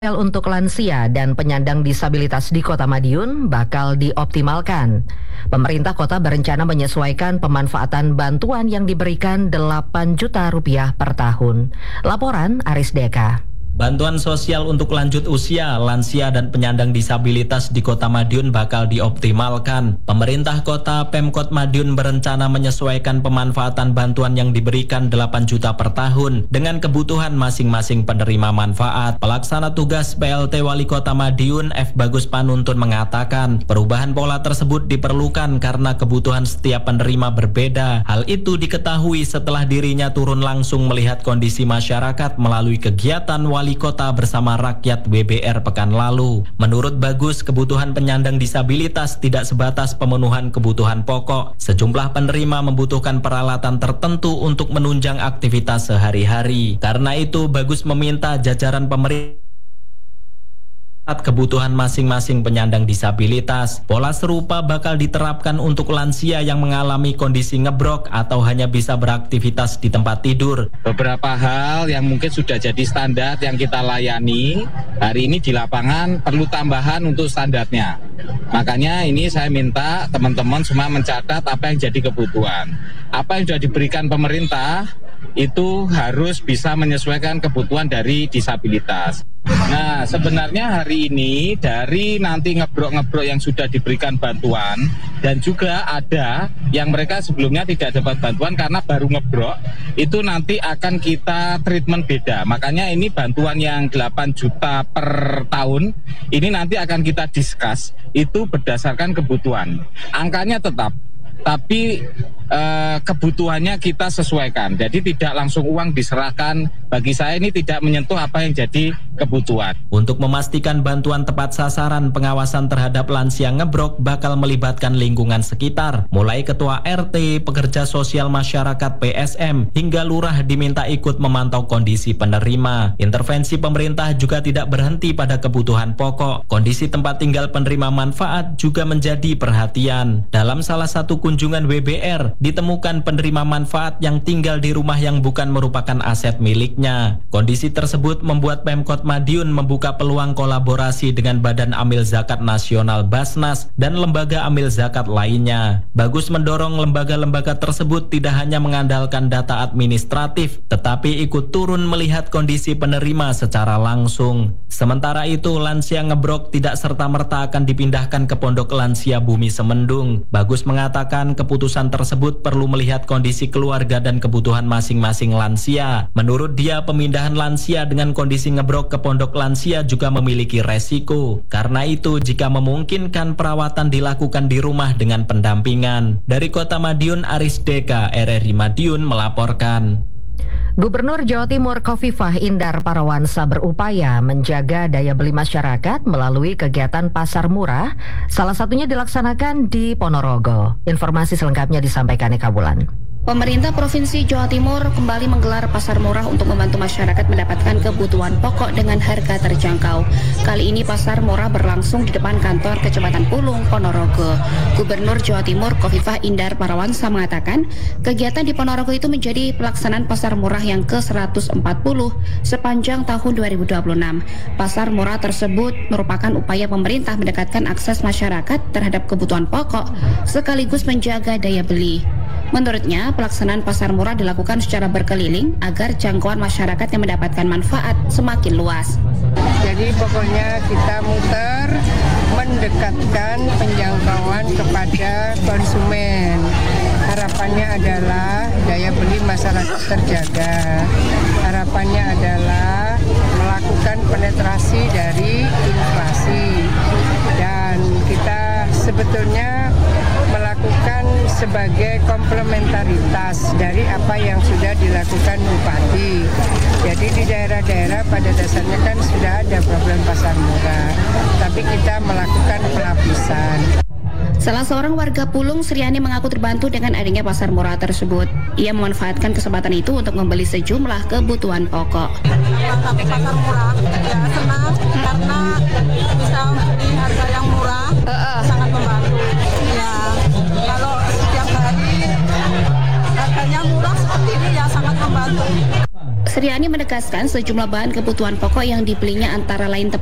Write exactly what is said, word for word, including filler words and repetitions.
Untuk lansia dan penyandang disabilitas di Kota Madiun bakal dioptimalkan. Pemerintah kota berencana menyesuaikan pemanfaatan bantuan yang diberikan delapan juta rupiah per tahun. Laporan Aris Deka. Bantuan sosial untuk lanjut usia, lansia dan penyandang disabilitas di Kota Madiun bakal dioptimalkan. Pemerintah Kota Pemkot Madiun berencana menyesuaikan pemanfaatan bantuan yang diberikan delapan juta per tahun dengan kebutuhan masing-masing penerima manfaat. Pelaksana tugas P L T Wali Kota Madiun F. Bagus Panuntun mengatakan, perubahan pola tersebut diperlukan karena kebutuhan setiap penerima berbeda. Hal itu diketahui setelah dirinya turun langsung melihat kondisi masyarakat melalui kegiatan Wali Kota bersama rakyat W B R pekan lalu. Menurut Bagus, kebutuhan penyandang disabilitas tidak sebatas pemenuhan kebutuhan pokok. Sejumlah penerima membutuhkan peralatan tertentu untuk menunjang aktivitas sehari-hari. Karena itu, Bagus meminta jajaran pemerintah kebutuhan masing-masing penyandang disabilitas. Pola serupa bakal diterapkan untuk lansia yang mengalami kondisi ngebrok atau hanya bisa beraktivitas di tempat tidur. Beberapa hal yang mungkin sudah jadi standar yang kita layani hari ini di lapangan perlu tambahan untuk standarnya. Makanya ini saya minta teman-teman semua mencatat apa yang jadi kebutuhan. Apa yang sudah diberikan pemerintah itu harus bisa menyesuaikan kebutuhan dari disabilitas. Nah, sebenarnya hari ini dari nanti ngebrok-ngebrok yang sudah diberikan bantuan dan juga ada yang mereka sebelumnya tidak dapat bantuan karena baru ngebrok, itu nanti akan kita treatment beda. Makanya ini bantuan yang delapan juta per tahun ini nanti akan kita discuss itu berdasarkan kebutuhan. Angkanya tetap, tapi eh, kebutuhannya kita sesuaikan. Jadi tidak langsung uang diserahkan. Bagi saya ini tidak menyentuh apa yang jadi kebutuhan. Untuk memastikan bantuan tepat sasaran, pengawasan terhadap lansia ngebrok bakal melibatkan lingkungan sekitar. Mulai ketua R T, pekerja sosial masyarakat P S M, hingga lurah diminta ikut memantau kondisi penerima. Intervensi pemerintah juga tidak berhenti pada kebutuhan pokok. Kondisi tempat tinggal penerima manfaat juga menjadi perhatian. Dalam salah satu kunjungan W B R, ditemukan penerima manfaat yang tinggal di rumah yang bukan merupakan aset miliknya. Kondisi tersebut membuat Pemkot Madiun membuka peluang kolaborasi dengan Badan Amil Zakat Nasional Basnas dan lembaga amil zakat lainnya. Bagus mendorong lembaga-lembaga tersebut tidak hanya mengandalkan data administratif, tetapi ikut turun melihat kondisi penerima secara langsung. Sementara itu, lansia ngebrok tidak serta-merta akan dipindahkan ke Pondok Lansia Bumi Semendung. Bagus mengatakan keputusan tersebut perlu melihat kondisi keluarga dan kebutuhan masing-masing lansia. Menurut dia, pemindahan lansia dengan kondisi ngebrok ke Pondok Lansia juga memiliki resiko. Karena itu, jika memungkinkan, perawatan dilakukan di rumah dengan pendampingan. Dari Kota Madiun, Aris Deka, R R I Madiun melaporkan. Gubernur Jawa Timur Khofifah Indar Parawansa berupaya menjaga daya beli masyarakat melalui kegiatan pasar murah, salah satunya dilaksanakan di Ponorogo. Informasi selengkapnya disampaikan Eka Bulan. Pemerintah Provinsi Jawa Timur kembali menggelar pasar murah untuk membantu masyarakat mendapatkan kebutuhan pokok dengan harga terjangkau. Kali ini pasar murah berlangsung di depan kantor Kecamatan Pulung, Ponorogo. Gubernur Jawa Timur Khofifah Indar Parawansa mengatakan, kegiatan di Ponorogo itu menjadi pelaksanaan pasar murah yang ke seratus empat puluh sepanjang tahun dua ribu dua puluh enam. Pasar murah tersebut merupakan upaya pemerintah mendekatkan akses masyarakat terhadap kebutuhan pokok sekaligus menjaga daya beli. Menurutnya, pelaksanaan pasar murah dilakukan secara berkeliling agar jangkauan masyarakat yang mendapatkan manfaat semakin luas. Jadi pokoknya kita muter mendekatkan penjangkauan kepada konsumen. Harapannya adalah daya beli masyarakat terjaga. Harapannya adalah melakukan penetrasi dari inflasi. Dan kita sebetulnya melakukan sebagai komplementaritas dari apa yang sudah dilakukan Bupati. Jadi di daerah-daerah pada dasarnya kan sudah ada problem pasar murah, tapi kita melakukan pelapisan. Salah seorang warga Pulung, Sriani, mengaku terbantu dengan adanya pasar murah tersebut. Ia memanfaatkan kesempatan itu untuk membeli sejumlah kebutuhan pokok. Sampai pasar murah, ya senang karena bisa membeli harga yang murah, uh, sangat membantu. Ya, kalau setiap hari harganya murah seperti ini ya sangat membantu. Sriani menekankan menegaskan sejumlah bahan kebutuhan pokok yang dibelinya antara lain